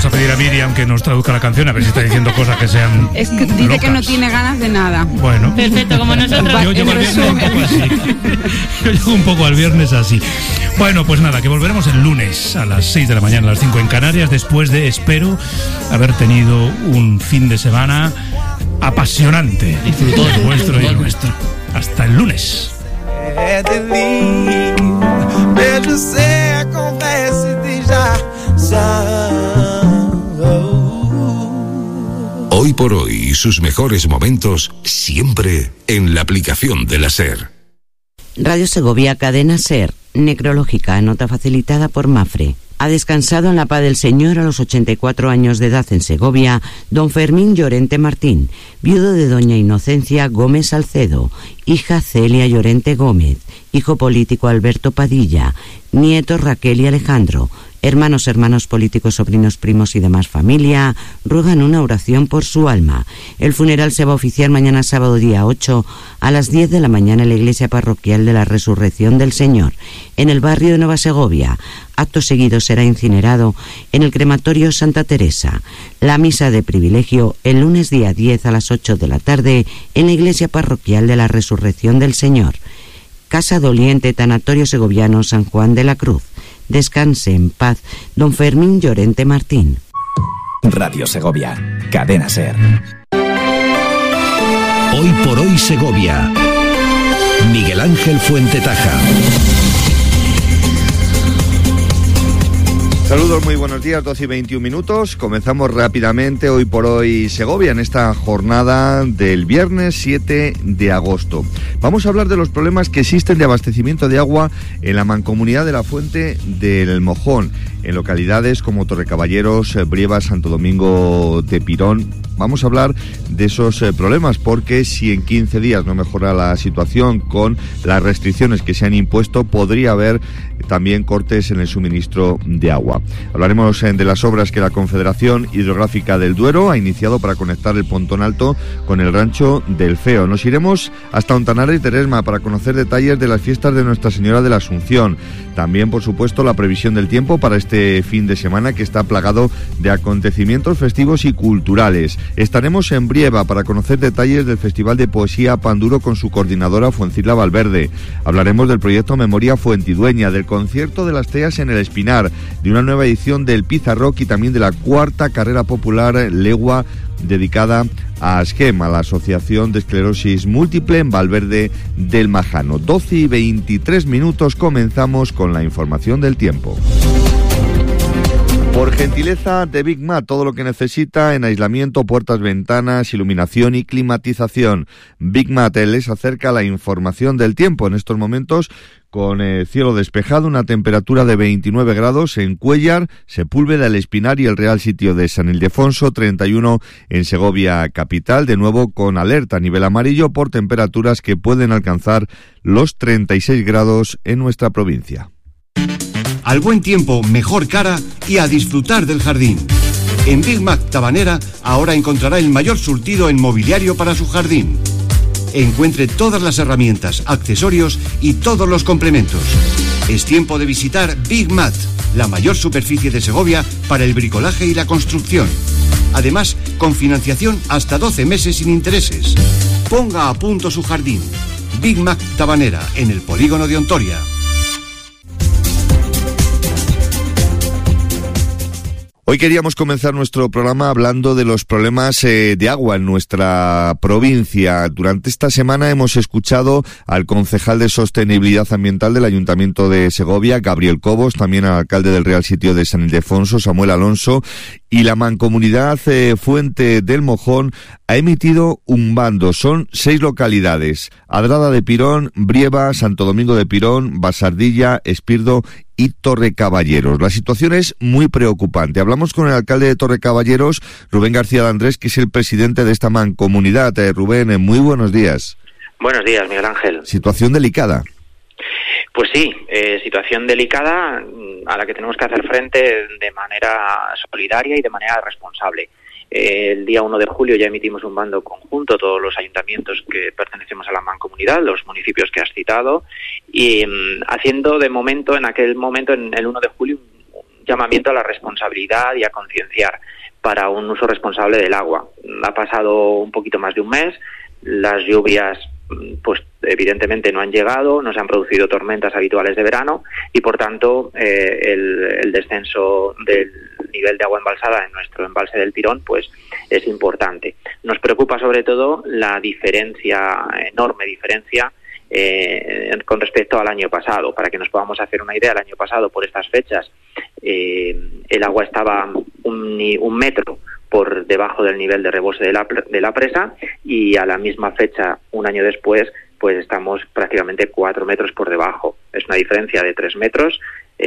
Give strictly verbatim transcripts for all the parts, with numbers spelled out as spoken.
vamos a pedir a Miriam que nos traduzca la canción, a ver si está diciendo cosas que sean Es que dice locas. que no tiene ganas de nada. Bueno. Perfecto, como nosotros. Yo llego al viernes un poco así. Yo llego un poco al viernes así. Bueno, pues nada, que volveremos el lunes a las seis de la mañana, a las cinco en Canarias, después de, espero, haber tenido un fin de semana apasionante. Todo el vuestro y el nuestro. Hasta el lunes. Hoy por hoy, sus mejores momentos siempre en la aplicación de la SER. Radio Segovia, cadena SER, necrológica, nota facilitada por Mafre. Ha descansado en la paz del Señor a los ochenta y cuatro años de edad en Segovia don Fermín Llorente Martín, viudo de doña Inocencia Gómez Salcedo, hija Celia Llorente Gómez, hijo político Alberto Padilla, nietos Raquel y Alejandro, hermanos, hermanos políticos, sobrinos, primos y demás familia, ruegan una oración por su alma. El funeral se va a oficiar mañana sábado día ocho a las diez de la mañana en la iglesia parroquial de la Resurrección del Señor, en el barrio de Nueva Segovia. Acto seguido será incinerado en el crematorio Santa Teresa. La misa de privilegio el lunes día diez a las ocho de la tarde en la iglesia parroquial de la Resurrección del Señor. Casa Doliente, Tanatorio Segoviano San Juan de la Cruz. Descanse en paz, don Fermín Llorente Martín. Radio Segovia, cadena SER. Hoy por hoy Segovia. Miguel Ángel Fuentetaja. Saludos, muy buenos días, doce y veintiún minutos. Comenzamos rápidamente Hoy por Hoy Segovia en esta jornada del viernes siete de agosto. Vamos a hablar de los problemas que existen de abastecimiento de agua en la mancomunidad de la Fuente del Mojón, en localidades como Torrecaballeros, Brieva, Santo Domingo de Pirón. Vamos a hablar de esos eh, problemas, porque si en quince días no mejora la situación con las restricciones que se han impuesto, podría haber también cortes en el suministro de agua. Hablaremos eh, de las obras que la Confederación Hidrográfica del Duero ha iniciado para conectar el Pontón Alto con el rancho del Feo. Nos iremos hasta Ontanara y Teresma para conocer detalles de las fiestas de Nuestra Señora de la Asunción. También, por supuesto, la previsión del tiempo para este fin de semana, que está plagado de acontecimientos festivos y culturales. Estaremos en Brieva para conocer detalles del Festival de Poesía Panduro con su coordinadora Fuencilla Valverde. Hablaremos del proyecto Memoria Fuentidueña, del concierto de las Teas en el Espinar, de una nueva edición del Pizarrock y también de la cuarta carrera popular Legua, dedicada a ASGEM, a la Asociación de Esclerosis Múltiple en Valverde del Majano. doce y veintitrés minutos, comenzamos con la información del tiempo. Por gentileza de Big Mat, todo lo que necesita en aislamiento, puertas, ventanas, iluminación y climatización. Big Mat les acerca la información del tiempo en estos momentos, con eh, cielo despejado, una temperatura de veintinueve grados en Cuéllar, Sepúlveda, El Espinar y el Real Sitio de San Ildefonso, treinta y uno en Segovia capital, de nuevo con alerta a nivel amarillo por temperaturas que pueden alcanzar los treinta y seis grados en nuestra provincia. Al buen tiempo, mejor cara y a disfrutar del jardín. En Big Mac Tabanera ahora encontrará el mayor surtido en mobiliario para su jardín. Encuentre todas las herramientas, accesorios y todos los complementos. Es tiempo de visitar Big Mat, la mayor superficie de Segovia para el bricolaje y la construcción. Además, con financiación hasta doce meses sin intereses. Ponga a punto su jardín. Big Mac Tabanera, en el polígono de Ontoria. Hoy queríamos comenzar nuestro programa hablando de los problemas eh, de agua en nuestra provincia. Durante esta semana hemos escuchado al concejal de Sostenibilidad Ambiental del Ayuntamiento de Segovia, Gabriel Cobos, también al alcalde del Real Sitio de San Ildefonso, Samuel Alonso, y la mancomunidad eh, Fuente del Mojón ha emitido un bando. Son seis localidades: Adrada de Pirón, Brieva, Santo Domingo de Pirón, Basardilla, Espirdo y Torrecaballeros. La situación es muy preocupante. Hablamos con el alcalde de Torrecaballeros, Rubén García de Andrés, que es el presidente de esta mancomunidad. Eh, Rubén, eh, muy buenos días. Buenos días, Miguel Ángel. Situación delicada. Pues sí, eh, situación delicada a la que tenemos que hacer frente de manera solidaria y de manera responsable. Eh, el día uno de julio ya emitimos un bando conjunto, todos los ayuntamientos que pertenecemos a la mancomunidad, los municipios que has citado, y mm, haciendo de momento, en aquel momento, en el uno de julio, un llamamiento a la responsabilidad y a concienciar para un uso responsable del agua. Ha pasado un poquito más de un mes, las lluvias pues evidentemente no han llegado, no se han producido tormentas habituales de verano y por tanto eh, el, el descenso del nivel de agua embalsada en nuestro embalse del Pirón pues es importante. Nos preocupa sobre todo la diferencia, enorme diferencia eh, con respecto al año pasado. Para que nos podamos hacer una idea, el año pasado por estas fechas eh, el agua estaba un, un metro por debajo del nivel de rebose de la, de la presa y a la misma fecha, un año después, pues estamos prácticamente cuatro metros por debajo. Es una diferencia de tres metros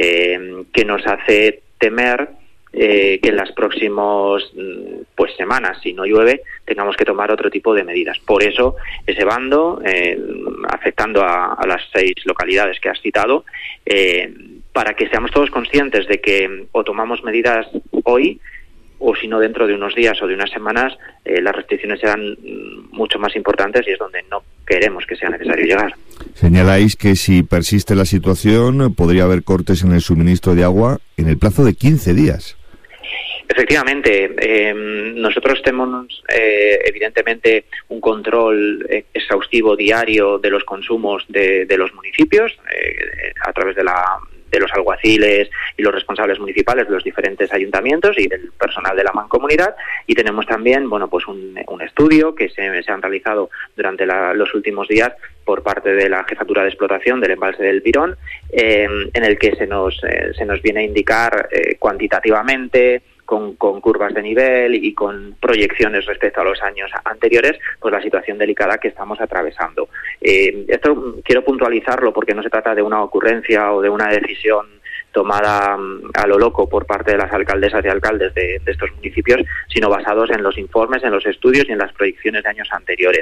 eh, que nos hace temer eh, que en las próximas pues, semanas, si no llueve, tengamos que tomar otro tipo de medidas. Por eso, ese bando, eh, afectando a, a las seis localidades que has citado, eh, para que seamos todos conscientes de que o tomamos medidas hoy, o si no dentro de unos días o de unas semanas, eh, las restricciones serán mucho más importantes y es donde no queremos que sea necesario llegar. Señaláis que si persiste la situación podría haber cortes en el suministro de agua en el plazo de quince días. Efectivamente, eh, nosotros tenemos eh, evidentemente un control eh, exhaustivo diario de los consumos de, de los municipios eh, a través de la de los alguaciles y los responsables municipales de los diferentes ayuntamientos y del personal de la mancomunidad, y tenemos también bueno pues un, un estudio que se, se han realizado durante la, los últimos días por parte de la Jefatura de Explotación del embalse del Pirón, eh, en el que se nos eh, se nos viene a indicar eh, cuantitativamente Con, con curvas de nivel y con proyecciones respecto a los años anteriores, pues la situación delicada que estamos atravesando. Eh, esto quiero puntualizarlo porque no se trata de una ocurrencia o de una decisión tomada um, a lo loco por parte de las alcaldesas y alcaldes de, de estos municipios, sino basados en los informes, en los estudios y en las proyecciones de años anteriores.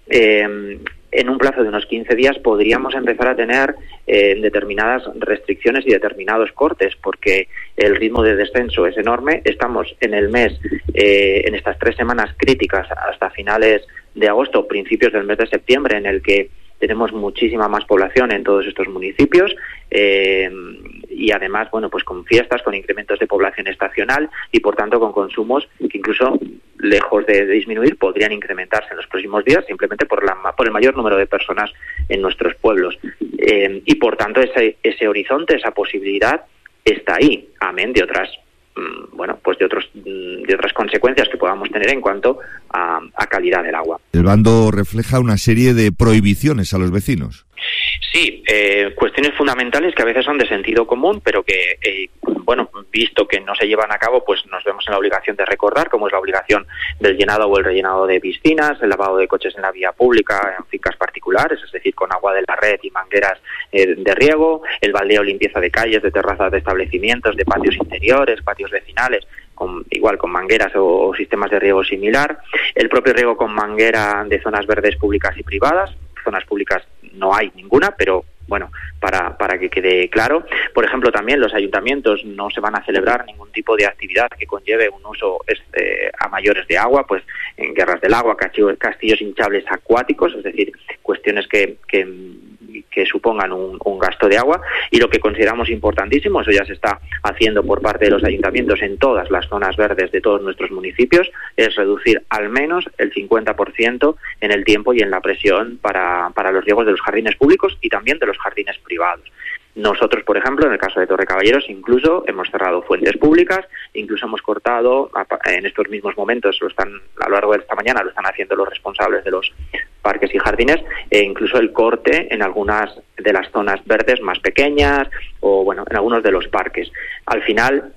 Eh, en un plazo de unos quince días podríamos empezar a tener eh, determinadas restricciones y determinados cortes, porque el ritmo de descenso es enorme. Estamos en el mes, eh, en estas tres semanas críticas hasta finales de agosto, principios del mes de septiembre, en el que tenemos muchísima más población en todos estos municipios eh, y además, bueno, pues con fiestas, con incrementos de población estacional y por tanto con consumos que incluso lejos de disminuir podrían incrementarse en los próximos días simplemente por la por el mayor número de personas en nuestros pueblos eh, y por tanto ese ese horizonte, esa posibilidad está ahí, amén de otras bueno, pues de otros de otras consecuencias que podamos tener en cuanto a, a calidad del agua. El bando refleja una serie de prohibiciones a los vecinos. Sí, eh, cuestiones fundamentales que a veces son de sentido común, pero que, eh, bueno, visto que no se llevan a cabo, pues nos vemos en la obligación de recordar, como es la obligación del llenado o el rellenado de piscinas, el lavado de coches en la vía pública, en fincas particulares, es decir, con agua de la red y mangueras eh, de riego, el baldeo, limpieza de calles, de terrazas de establecimientos, de patios interiores, patios vecinales, con, igual con mangueras o, o sistemas de riego similar, el propio riego con manguera de zonas verdes públicas y privadas. Zonas públicas no hay ninguna, pero bueno, para para que quede claro. Por ejemplo, también los ayuntamientos no se van a celebrar ningún tipo de actividad que conlleve un uso este, a mayores de agua, pues en guerras del agua, castillos, castillos hinchables acuáticos, es decir, cuestiones que, que, que supongan un, un gasto de agua. Y lo que consideramos importantísimo, eso ya se está haciendo por parte de los ayuntamientos en todas las zonas verdes de todos nuestros municipios, es reducir al menos el cincuenta por ciento en el tiempo y en la presión para, para los riegos de los jardines públicos y también de los jardines privados. Nosotros, por ejemplo, en el caso de Torre Caballeros, incluso hemos cerrado fuentes públicas, incluso hemos cortado, en estos mismos momentos, lo están a lo largo de esta mañana, lo están haciendo los responsables de los parques y jardines, e incluso el corte en algunas de las zonas verdes más pequeñas o, bueno, en algunos de los parques. Al final,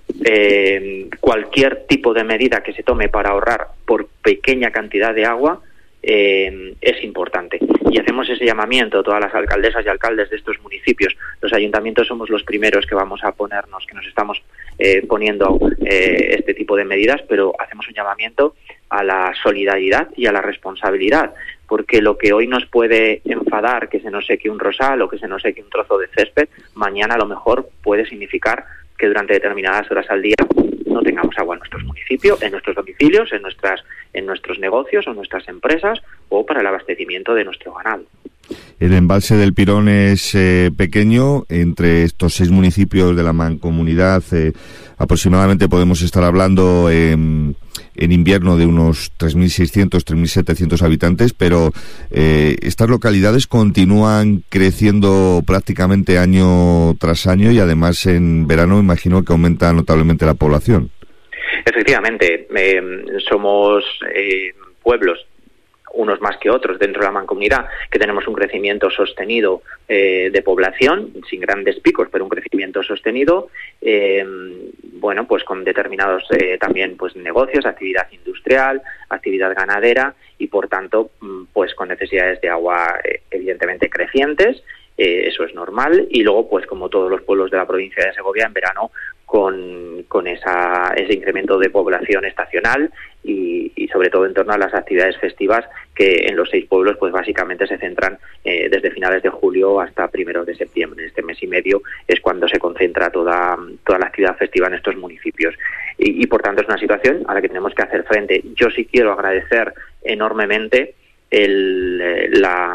eh, cualquier tipo de medida que se tome para ahorrar por pequeña cantidad de agua, Eh, es importante y hacemos ese llamamiento a todas las alcaldesas y alcaldes de estos municipios. Los ayuntamientos somos los primeros que vamos a ponernos, que nos estamos eh, poniendo eh, este tipo de medidas, pero hacemos un llamamiento a la solidaridad y a la responsabilidad, porque lo que hoy nos puede enfadar, que se nos seque un rosal o que se nos seque un trozo de césped, mañana a lo mejor puede significar que durante determinadas horas al día no tengamos agua en nuestros municipios, en nuestros domicilios, en nuestras en nuestros negocios o nuestras empresas o para el abastecimiento de nuestro ganado. El embalse del Pirón es eh, pequeño. Entre estos seis municipios de la mancomunidad eh, aproximadamente podemos estar hablando eh, en invierno de unos tres mil seiscientos, tres mil setecientos habitantes, pero eh, estas localidades continúan creciendo prácticamente año tras año y además en verano imagino que aumenta notablemente la población. Efectivamente, eh, somos eh, pueblos, unos más que otros dentro de la mancomunidad, que tenemos un crecimiento sostenido eh, de población, sin grandes picos, pero un crecimiento sostenido, eh, bueno, pues con determinados eh, también pues negocios, actividad industrial, actividad ganadera y por tanto pues con necesidades de agua eh, evidentemente crecientes. Eh, eso es normal, y luego pues como todos los pueblos de la provincia de Segovia en verano con, con esa, ese incremento de población estacional y, y sobre todo en torno a las actividades festivas que en los seis pueblos pues básicamente se centran eh, desde finales de julio hasta primeros de septiembre. Este mes y medio es cuando se concentra toda, toda la actividad festiva en estos municipios y, y por tanto es una situación a la que tenemos que hacer frente. Yo sí quiero agradecer enormemente el, la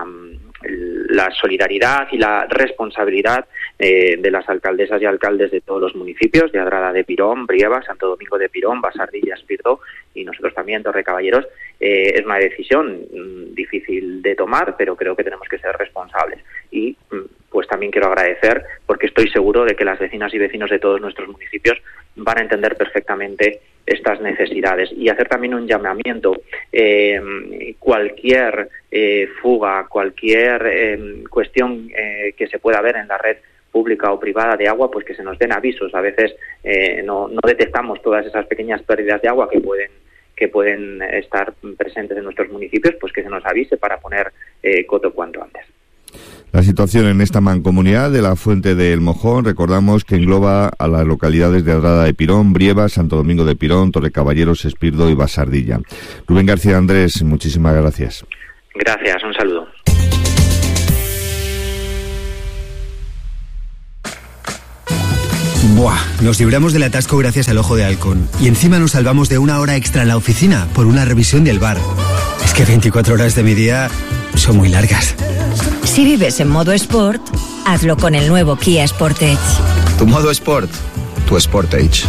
la solidaridad y la responsabilidad eh, de las alcaldesas y alcaldes de todos los municipios, de Adrada de Pirón, Brieva, Santo Domingo de Pirón, Basardilla, Espirdo y nosotros también, Torrecaballeros. Eh, es una decisión mmm, difícil de tomar, pero creo que tenemos que ser responsables. Y mmm, pues también quiero agradecer, porque estoy seguro de que las vecinas y vecinos de todos nuestros municipios van a entender perfectamente estas necesidades y hacer también un llamamiento. Eh, cualquier eh, fuga, cualquier eh, cuestión eh, que se pueda ver en la red pública o privada de agua, pues que se nos den avisos. A veces eh, no, no detectamos todas esas pequeñas pérdidas de agua que pueden que pueden estar presentes en nuestros municipios, pues que se nos avise para poner eh, coto cuanto antes. La situación en esta mancomunidad de la Fuente del Mojón, recordamos que engloba a las localidades de Adrada de Pirón, Brieva, Santo Domingo de Pirón, Torrecaballeros, Espirdo y Basardilla. Rubén García Andrés, muchísimas gracias. Gracias, un saludo. Buah, nos libramos del atasco gracias al Ojo de Halcón. Y encima nos salvamos de una hora extra en la oficina por una revisión del bar. Es que veinticuatro horas de mi día son muy largas. Si vives en modo Sport, hazlo con el nuevo Kia Sportage. Tu modo Sport, tu Sportage.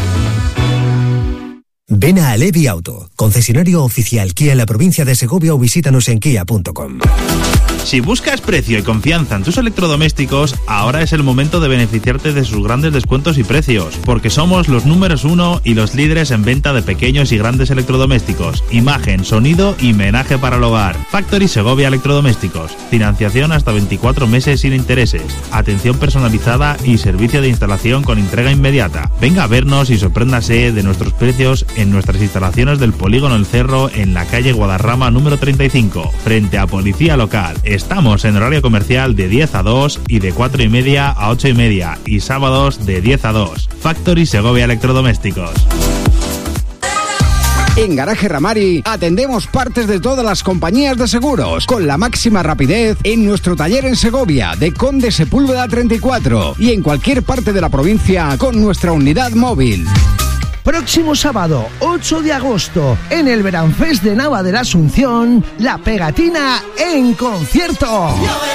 Ven a Alevi Auto, concesionario oficial Kia en la provincia de Segovia, o visítanos en kia punto com. Si buscas precio y confianza en tus electrodomésticos, ahora es el momento de beneficiarte de sus grandes descuentos y precios, porque somos los números uno y los líderes en venta de pequeños y grandes electrodomésticos, imagen, sonido y menaje para el hogar. Factory Segovia Electrodomésticos, financiación hasta veinticuatro meses sin intereses, atención personalizada y servicio de instalación con entrega inmediata. Venga a vernos y sorpréndase de nuestros precios en nuestras instalaciones del Polígono El Cerro, en la calle Guadarrama número treinta y cinco, frente a Policía Local. Estamos en horario comercial de diez a dos y de cuatro y media a ocho y media y sábados de diez a dos. Factory Segovia Electrodomésticos. En Garaje Ramari atendemos partes de todas las compañías de seguros con la máxima rapidez en nuestro taller en Segovia de Conde Sepúlveda treinta y cuatro y en cualquier parte de la provincia con nuestra unidad móvil. Próximo sábado, ocho de agosto, en el Veranfest de Nava de la Asunción, La Pegatina en concierto.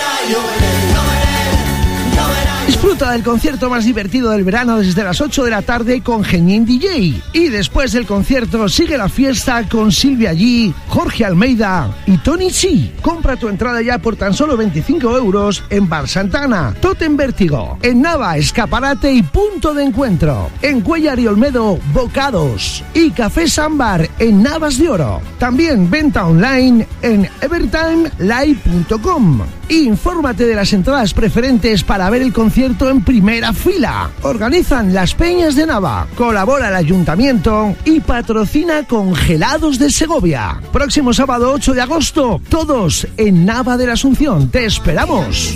Disfruta del concierto más divertido del verano desde las ocho de la tarde con Genin D J. Y después del concierto sigue la fiesta con Silvia G, Jorge Almeida y Tony C. Compra tu entrada ya por tan solo veinticinco euros en Bar Santana, Totem Vértigo, en Nava, escaparate y punto de encuentro. En Cuellar y Olmedo, bocados. Y Café Sambar en Navas de Oro. También venta online en evertime live punto com. Infórmate de las entradas preferentes para ver el concierto en primera fila. Organizan las Peñas de Nava, colabora el Ayuntamiento y patrocina Congelados de Segovia. Próximo sábado ocho de agosto, todos en Nava de la Asunción. ¡Te esperamos!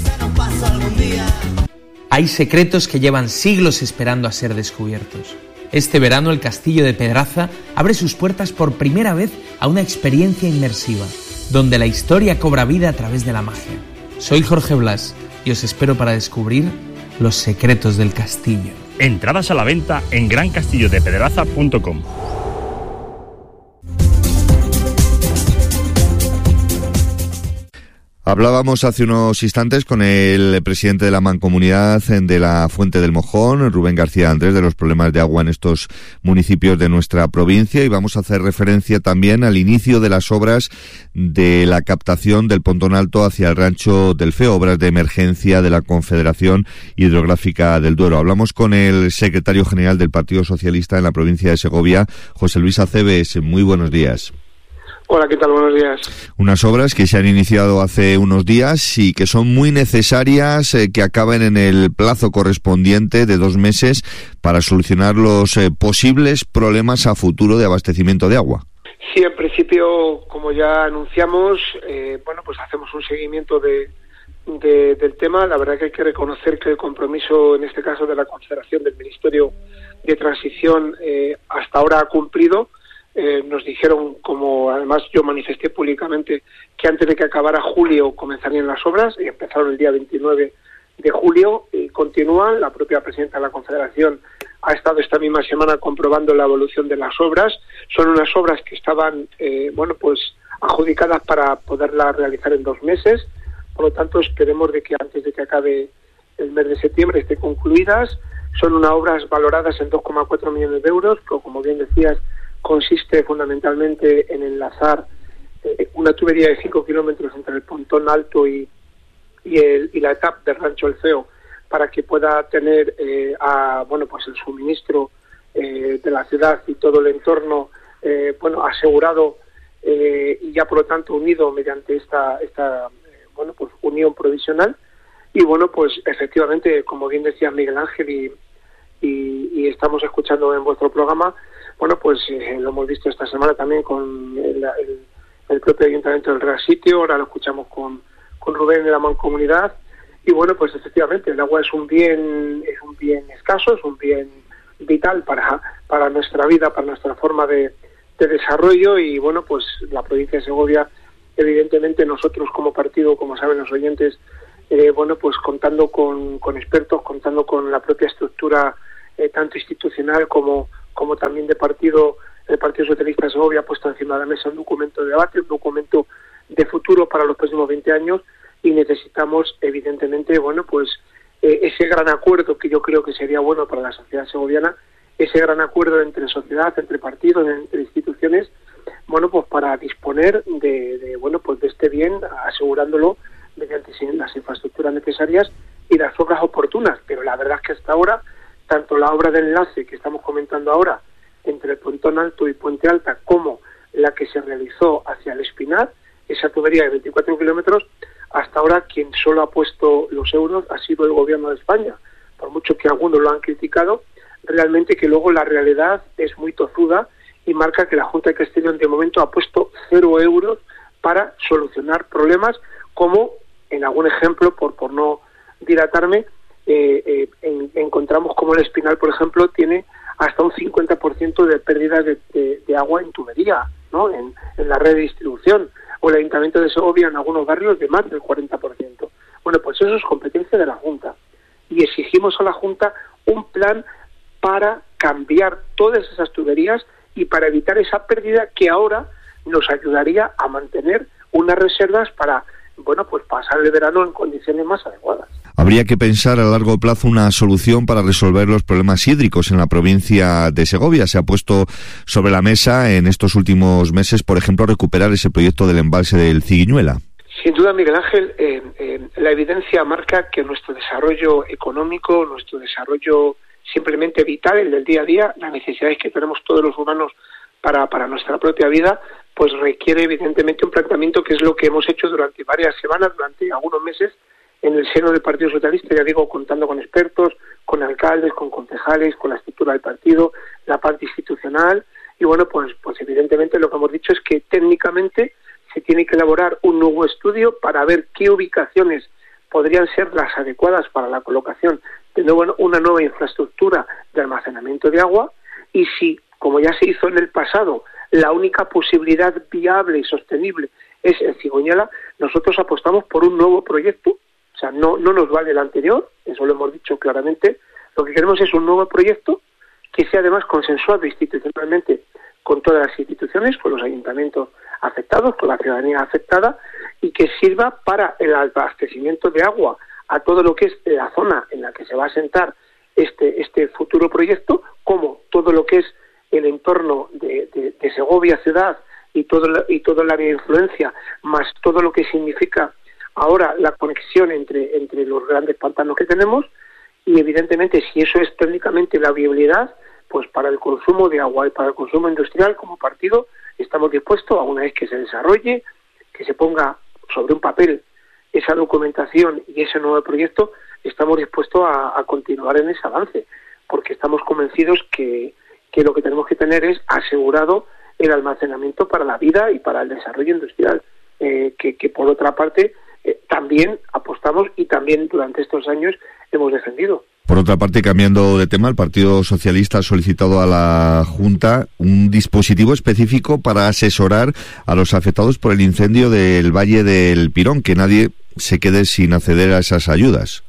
Hay secretos que llevan siglos esperando a ser descubiertos. Este verano el Castillo de Pedraza abre sus puertas por primera vez a una experiencia inmersiva, donde la historia cobra vida a través de la magia. Soy Jorge Blas y os espero para descubrir los secretos del castillo. Entradas a la venta en gran castillo de pedraza punto com. Hablábamos hace unos instantes con el presidente de la Mancomunidad de la Fuente del Mojón, Rubén García Andrés, de los problemas de agua en estos municipios de nuestra provincia, y vamos a hacer referencia también al inicio de las obras de la captación del Pontón Alto hacia el Rancho del Feo, obras de emergencia de la Confederación Hidrográfica del Duero. Hablamos con el secretario general del Partido Socialista en la provincia de Segovia, José Luis Aceves. Muy buenos días. Hola, ¿qué tal? Buenos días. Unas obras que se han iniciado hace unos días y que son muy necesarias, eh, que acaben en el plazo correspondiente de dos meses para solucionar los eh, posibles problemas a futuro de abastecimiento de agua. Sí, en principio, como ya anunciamos, eh, bueno, pues hacemos un seguimiento de, de, del tema. La verdad que hay que reconocer que el compromiso, en este caso de la Confederación, del Ministerio de Transición, eh, hasta ahora ha cumplido. Eh, nos dijeron, como además yo manifesté públicamente, que antes de que acabara julio comenzarían las obras, y empezaron el día veintinueve de julio y continúan. La propia presidenta de la Confederación ha estado esta misma semana comprobando la evolución de las obras. Son unas obras que estaban, eh, bueno, pues adjudicadas para poderlas realizar en dos meses, por lo tanto esperemos de que antes de que acabe el mes de septiembre estén concluidas. Son unas obras valoradas en dos coma cuatro millones de euros, que, como bien decías, consiste fundamentalmente en enlazar eh, una tubería de cinco kilómetros entre el Pontón Alto y, y, el, y la etapa del Rancho El Feo, para que pueda tener eh, a, bueno, pues el suministro eh, de la ciudad y todo el entorno eh, bueno, asegurado eh, y ya por lo tanto unido mediante esta, esta eh, bueno, pues unión provisional. Y bueno, pues efectivamente, como bien decía Miguel Ángel y, y, y estamos escuchando en vuestro programa, bueno, pues eh, lo hemos visto esta semana también con el, el, el propio Ayuntamiento del Real Sitio, ahora lo escuchamos con, con Rubén de la Mancomunidad, y bueno, pues efectivamente el agua es un bien es un bien escaso, es un bien vital para, para nuestra vida, para nuestra forma de, de desarrollo, y bueno, pues la provincia de Segovia, evidentemente nosotros como partido, como saben los oyentes, eh, bueno, pues contando con, con expertos, contando con la propia estructura eh, tanto institucional como como también de partido, el Partido Socialista de Segovia ha puesto encima de la mesa un documento de debate, un documento de futuro para los próximos veinte años, y necesitamos, evidentemente, bueno, pues eh, ese gran acuerdo que yo creo que sería bueno para la sociedad segoviana, ese gran acuerdo entre sociedad, entre partidos, entre instituciones, bueno, pues para disponer de, de bueno, pues de este bien, asegurándolo mediante las infraestructuras necesarias y las obras oportunas. Pero la verdad es que hasta ahora, tanto la obra de enlace que estamos comentando ahora entre el Pontón Alto y Puente Alta, como la que se realizó hacia el Espinar, esa tubería de veinticuatro kilómetros, hasta ahora quien solo ha puesto los euros ha sido el Gobierno de España. Por mucho que algunos lo han criticado, realmente que luego la realidad es muy tozuda y marca que la Junta de Castellón de momento ha puesto cero euros para solucionar problemas, como en algún ejemplo, por, por no dilatarme, Eh, eh, en, encontramos como el Espinal, por ejemplo, tiene hasta un cincuenta por ciento de pérdida de, de, de agua en tubería, ¿no? En, en la red de distribución, o el Ayuntamiento de Segovia en algunos barrios de más del cuarenta por ciento. Bueno, pues eso es competencia de la Junta, y exigimos a la Junta un plan para cambiar todas esas tuberías y para evitar esa pérdida que ahora nos ayudaría a mantener unas reservas para, bueno, pues pasar el verano en condiciones más adecuadas. Habría que pensar a largo plazo una solución para resolver los problemas hídricos en la provincia de Segovia. Se ha puesto sobre la mesa en estos últimos meses, por ejemplo, recuperar ese proyecto del embalse del Ciguiñuela. Sin duda, Miguel Ángel, eh, eh, la evidencia marca que nuestro desarrollo económico, nuestro desarrollo simplemente vital, el del día a día, las necesidades que tenemos todos los humanos para, para nuestra propia vida, pues requiere evidentemente un planteamiento, que es lo que hemos hecho durante varias semanas, durante algunos meses, en el seno del Partido Socialista, ya digo, contando con expertos, con alcaldes, con concejales, con la estructura del partido, la parte institucional, y bueno, pues, pues evidentemente lo que hemos dicho es que técnicamente se tiene que elaborar un nuevo estudio para ver qué ubicaciones podrían ser las adecuadas para la colocación de nuevo una nueva infraestructura de almacenamiento de agua, y si, como ya se hizo en el pasado, la única posibilidad viable y sostenible es el Ciguiñuela, nosotros apostamos por un nuevo proyecto. O sea, no, no nos vale el anterior, eso lo hemos dicho claramente. Lo que queremos es un nuevo proyecto que sea además consensuado institucionalmente con todas las instituciones, con los ayuntamientos afectados, con la ciudadanía afectada, y que sirva para el abastecimiento de agua a todo lo que es la zona en la que se va a asentar este, este futuro proyecto, como todo lo que es el entorno de, de, de Segovia ciudad y todo, y todo el área de influencia, más todo lo que significa ahora la conexión entre, entre los grandes pantanos que tenemos, y evidentemente si eso es técnicamente la viabilidad, pues para el consumo de agua y para el consumo industrial como partido estamos dispuestos, a una vez que se desarrolle, que se ponga sobre un papel esa documentación y ese nuevo proyecto, estamos dispuestos a, a continuar en ese avance, porque estamos convencidos que, que lo que tenemos que tener es asegurado el almacenamiento para la vida y para el desarrollo industrial, eh, que, que por otra parte eh, también apostamos y también durante estos años hemos defendido. Por otra parte, cambiando de tema, el Partido Socialista ha solicitado a la Junta un dispositivo específico para asesorar a los afectados por el incendio del Valle del Pirón, que nadie se quede sin acceder a esas ayudas.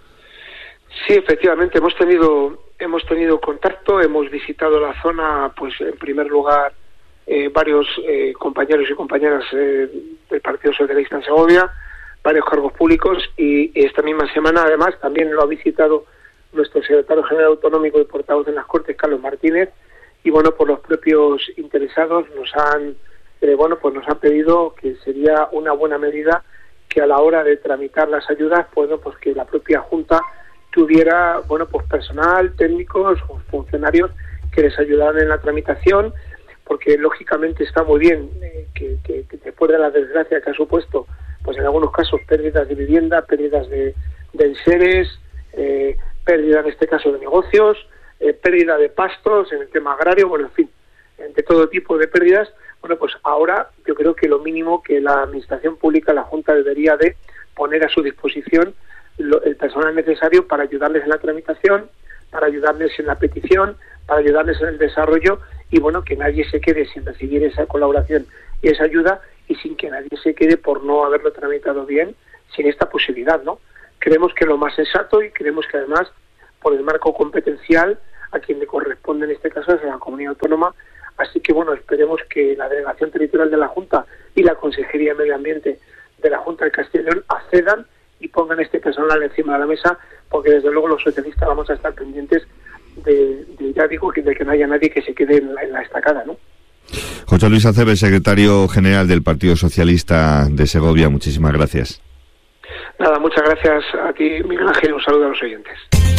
Sí, efectivamente, hemos tenido hemos tenido contacto, hemos visitado la zona, pues en primer lugar eh, varios eh, compañeros y compañeras eh, del Partido Socialista en Segovia, varios cargos públicos, y esta misma semana además también lo ha visitado nuestro secretario general autonómico y portavoz en las Cortes, Carlos Martínez, y bueno, por los propios interesados nos han eh, bueno, pues nos han pedido que sería una buena medida que a la hora de tramitar las ayudas, bueno, pues que la propia Junta tuviera, bueno, pues personal, técnicos, funcionarios que les ayudaran en la tramitación, porque lógicamente está muy bien eh, que, que, que después de la desgracia que ha supuesto, pues en algunos casos pérdidas de vivienda, pérdidas de, de enseres, eh, pérdida en este caso de negocios, eh, pérdida de pastos en el tema agrario, bueno, en fin, de todo tipo de pérdidas. Bueno, pues ahora yo creo que lo mínimo que la Administración Pública, la Junta, debería de poner a su disposición lo, el personal necesario para ayudarles en la tramitación, para ayudarles en la petición, para ayudarles en el desarrollo, y bueno, que nadie se quede sin recibir esa colaboración y esa ayuda, y sin que nadie se quede por no haberlo tramitado bien, sin esta posibilidad, ¿no? Creemos que lo más sensato, y creemos que además, por el marco competencial, a quien le corresponde en este caso es a la Comunidad Autónoma. Así que bueno, esperemos que la Delegación Territorial de la Junta y la Consejería de Medio Ambiente de la Junta de Castilla y León accedan y pongan este personal encima de la mesa, porque desde luego los socialistas vamos a estar pendientes de, de ya digo, de que no haya nadie que se quede en la, en la estacada, ¿no? José Luis Aceves, secretario general del Partido Socialista de Segovia, muchísimas gracias. Nada, muchas gracias a ti, Miguel Ángel, y un saludo a los oyentes.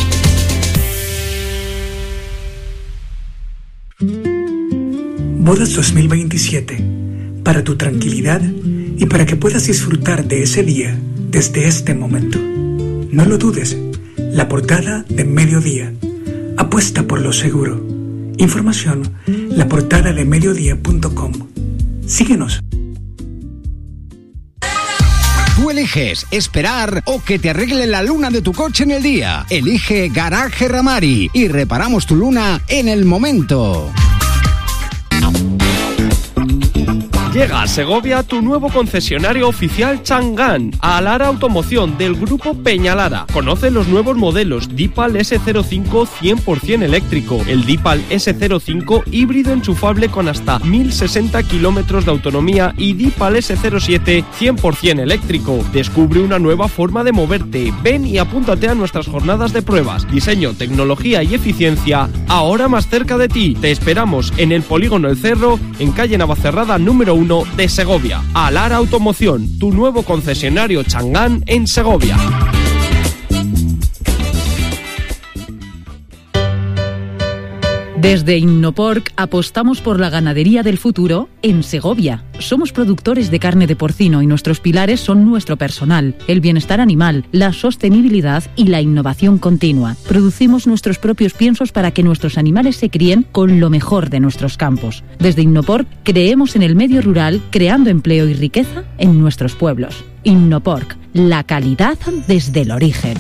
Bodas dos mil veintisiete, para tu tranquilidad y para que puedas disfrutar de ese día desde este momento. No lo dudes, la portada de Mediodía. Apuesta por lo seguro. Información, la portada de mediodía punto com. Síguenos. Tú eliges esperar o que te arregle la luna de tu coche en el día. Elige Garaje Ramari y reparamos tu luna en el momento. Llega a Segovia tu nuevo concesionario oficial Chang'an, a Lara Automoción del grupo Peñalara. Conoce los nuevos modelos Deepal ese cero cinco cien por ciento eléctrico, el Deepal ese cero cinco híbrido enchufable con hasta mil sesenta kilómetros de autonomía y Deepal ese cero siete cien por ciento eléctrico. Descubre una nueva forma de moverte. Ven y apúntate a nuestras jornadas de pruebas. Diseño, tecnología y eficiencia, ahora más cerca de ti. Te esperamos en el Polígono El Cerro, en calle Navacerrada número uno de Segovia. Alara Automoción, tu nuevo concesionario Chang'an en Segovia. Desde Innoporc apostamos por la ganadería del futuro en Segovia. Somos productores de carne de porcino y nuestros pilares son nuestro personal, el bienestar animal, la sostenibilidad y la innovación continua. Producimos nuestros propios piensos para que nuestros animales se críen con lo mejor de nuestros campos. Desde Innoporc creemos en el medio rural, creando empleo y riqueza en nuestros pueblos. Innoporc, la calidad desde el origen.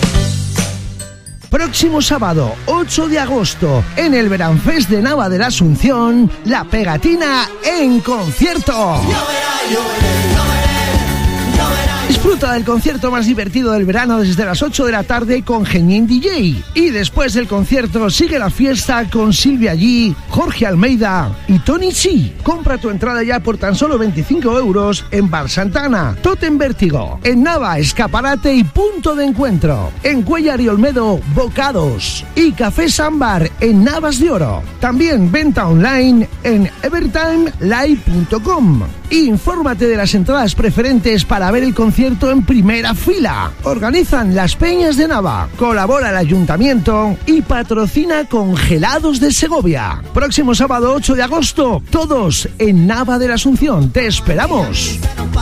Próximo sábado, ocho de agosto, en el Veranfest de Nava de la Asunción, La Pegatina en concierto. Disfruta del concierto más divertido del verano desde las ocho de la tarde con Genin D J. Y después del concierto sigue la fiesta con Silvia G, Jorge Almeida y Tony C. Compra tu entrada ya por tan solo veinticinco euros en Bar Santana, Totem Vértigo, en Nava, escaparate y punto de encuentro. En Cuellar y Olmedo, Bocados. Y Café Sambar en Navas de Oro. También venta online en evertime live punto com. Infórmate de las entradas preferentes para ver el concierto en primera fila. Organizan las Peñas de Nava, colabora el Ayuntamiento y patrocina Congelados de Segovia. Próximo sábado ocho de agosto, todos en Nava de la Asunción. ¡Te esperamos!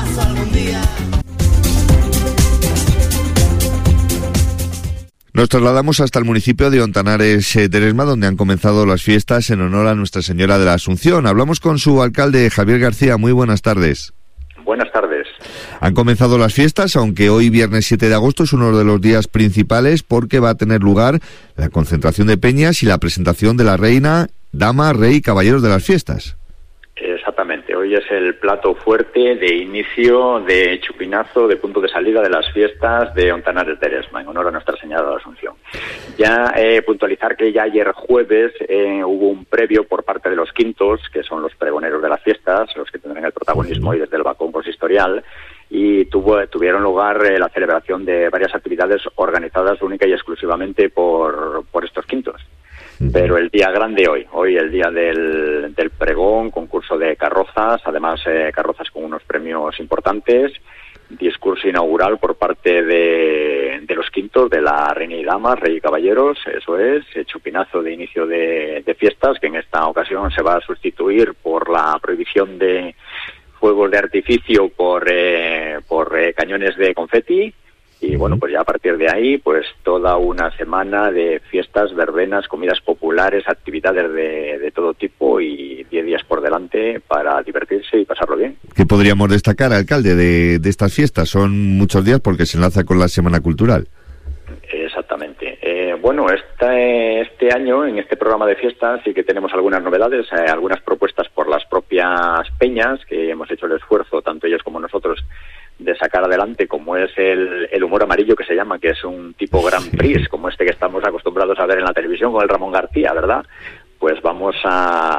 Nos trasladamos hasta el municipio de Ontanares de Eresma, donde han comenzado las fiestas en honor a Nuestra Señora de la Asunción. Hablamos con su alcalde, Javier García. Muy buenas tardes. Buenas tardes. Han comenzado las fiestas, aunque hoy, viernes siete de agosto, es uno de los días principales porque va a tener lugar la concentración de peñas y la presentación de la reina, dama, rey y caballeros de las fiestas. Exactamente, hoy es el plato fuerte de inicio, de chupinazo, de punto de salida de las fiestas de Ontanares de Eresma, en honor a Nuestra Señora de la Asunción. Ya eh, puntualizar que ya ayer jueves eh, hubo un previo por parte de los quintos, que son los pregoneros de las fiestas, los que tendrán el protagonismo hoy desde el balcón consistorial, y tuvo, tuvieron lugar eh, la celebración de varias actividades organizadas única y exclusivamente por, por estos quintos. Pero el día grande hoy, hoy el día del, del pregón, concurso de carrozas, además eh, carrozas con unos premios importantes, discurso inaugural por parte de, de los quintos, de la reina y dama, rey y caballeros, eso es, chupinazo de inicio de, de fiestas, que en esta ocasión se va a sustituir por la prohibición de fuegos de artificio por, eh, por eh, cañones de confeti. Y bueno, pues ya a partir de ahí, pues toda una semana de fiestas, verbenas, comidas populares, actividades de, de todo tipo y diez días por delante para divertirse y pasarlo bien. ¿Qué podríamos destacar, alcalde, de, de estas fiestas? Son muchos días porque se enlaza con la Semana Cultural. Exactamente. Eh, bueno, este, este año, en este programa de fiestas, sí que tenemos algunas novedades, eh, algunas propuestas por las propias peñas, que hemos hecho el esfuerzo, tanto ellos como nosotros, de sacar adelante, como es el, el humor amarillo que se llama, que es un tipo Grand Prix, como este que estamos acostumbrados a ver en la televisión con el Ramón García, ¿verdad? Pues vamos a,